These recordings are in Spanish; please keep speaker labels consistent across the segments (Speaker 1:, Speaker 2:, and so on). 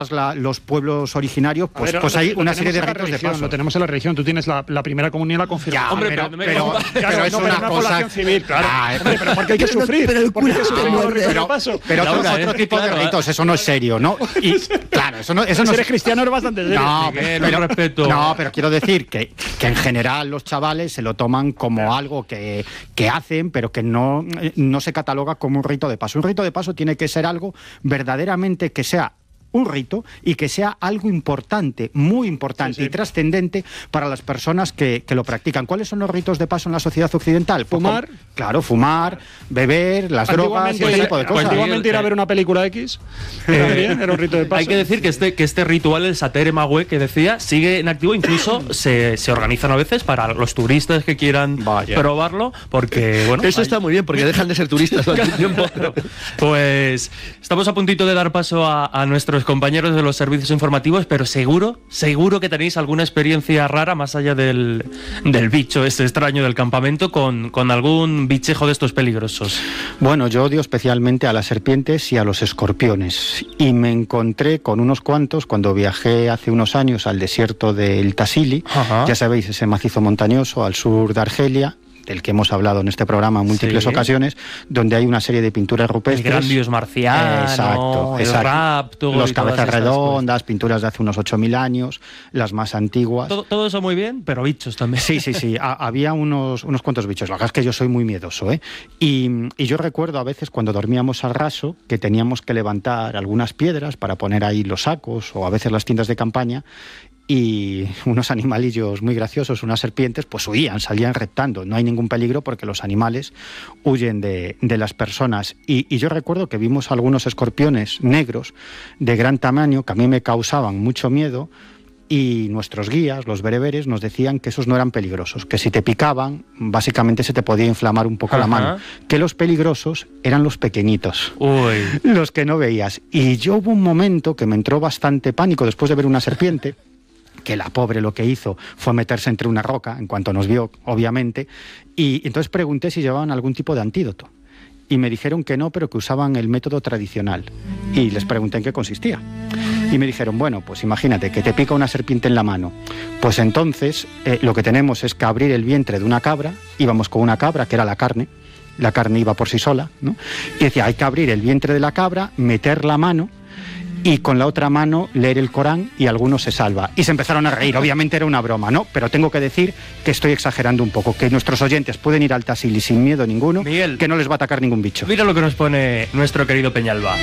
Speaker 1: los pueblos originarios, pues hay una serie de ritos de paso.
Speaker 2: Lo tenemos en la religión. Tú tienes la primera comunión y la confirmación.
Speaker 1: Hombre, pero es una cosa
Speaker 2: civil, claro. Pero porque hay que sufrir. Pero
Speaker 1: otro tipo de ritos, eso no es serio, ¿no? Y claro, eso no. Si
Speaker 2: eres cristiano eres bastante serio.
Speaker 1: No, pero quiero decir que en general los chavales se lo toman como algo que hacen, pero que no se cataloga como un rito de paso. Un rito de paso tiene que ser algo verdaderamente que sea un rito y que sea algo importante, muy importante y trascendente para las personas que lo practican. ¿Cuáles son los ritos de paso en la sociedad occidental?
Speaker 2: Fumar.
Speaker 1: Claro, fumar, beber, las drogas y ese tipo de cosas.
Speaker 2: Antiguamente ir a ver una película X era un rito de paso.
Speaker 3: Hay que decir que este ritual, el Satere Magüe que decía, sigue en activo. Incluso se organizan a veces para los turistas que quieran probarlo, porque bueno...
Speaker 4: Eso está muy bien, porque dejan de ser turistas todo el tiempo.
Speaker 3: Pues estamos a puntito de dar paso a nuestros compañeros de los servicios informativos, pero seguro que tenéis alguna experiencia rara más allá del bicho este extraño del campamento con algún bichejo de estos peligrosos.
Speaker 1: Bueno, yo odio especialmente a las serpientes y a los escorpiones, y me encontré con unos cuantos cuando viajé hace unos años al desierto del Tassili. Ya sabéis, ese macizo montañoso al sur de Argelia, del que hemos hablado en este programa en múltiples ocasiones, donde hay una serie de pinturas rupestres.
Speaker 3: El gran dios marciano,
Speaker 1: exacto.
Speaker 3: El rapto,
Speaker 1: los cabezas redondas, pinturas de hace unos 8.000 años, las más antiguas.
Speaker 3: Todo eso muy bien, pero bichos también.
Speaker 1: Sí. Había unos cuantos bichos. La verdad es que yo soy muy miedoso, ¿eh? Y yo recuerdo a veces cuando dormíamos al raso que teníamos que levantar algunas piedras para poner ahí los sacos o a veces las tiendas de campaña, y unos animalillos muy graciosos, unas serpientes, pues huían, salían reptando. No hay ningún peligro porque los animales huyen de las personas. Y yo recuerdo que vimos algunos escorpiones negros de gran tamaño que a mí me causaban mucho miedo, y nuestros guías, los bereberes, nos decían que esos no eran peligrosos, que si te picaban, básicamente se te podía inflamar un poco la mano, que los peligrosos eran los pequeñitos, los que no veías. Y yo hubo un momento que me entró bastante pánico después de ver una serpiente, que la pobre lo que hizo fue meterse entre una roca en cuanto nos vio, obviamente, y entonces pregunté si llevaban algún tipo de antídoto. Y me dijeron que no, pero que usaban el método tradicional. Y les pregunté en qué consistía. Y me dijeron, bueno, pues imagínate que te pica una serpiente en la mano. Pues entonces lo que tenemos es que abrir el vientre de una cabra. Íbamos con una cabra, que era la carne iba por sí sola, ¿no? Y decía, hay que abrir el vientre de la cabra, meter la mano, y con la otra mano leer el Corán y alguno se salva. Y se empezaron a reír, obviamente era una broma, ¿no? Pero tengo que decir que estoy exagerando un poco, que nuestros oyentes pueden ir al Tassili sin miedo ninguno, Miguel, que no les va a atacar ningún bicho.
Speaker 3: Mira lo que nos pone nuestro querido Peñalba.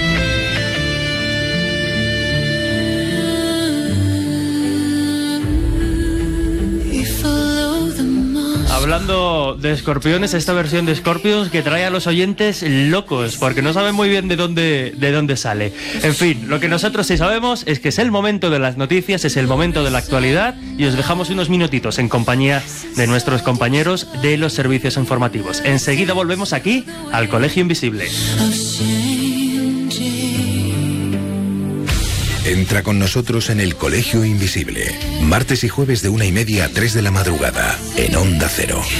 Speaker 3: Hablando de escorpiones, esta versión de Scorpions que trae a los oyentes locos, porque no saben muy bien de dónde sale. En fin, lo que nosotros sí sabemos es que es el momento de las noticias, es el momento de la actualidad, y os dejamos unos minutitos en compañía de nuestros compañeros de los servicios informativos. Enseguida volvemos aquí al Colegio Invisible.
Speaker 5: Entra con nosotros en el Colegio Invisible, martes y jueves de 1:30 a 3 de la madrugada, en Onda Cero.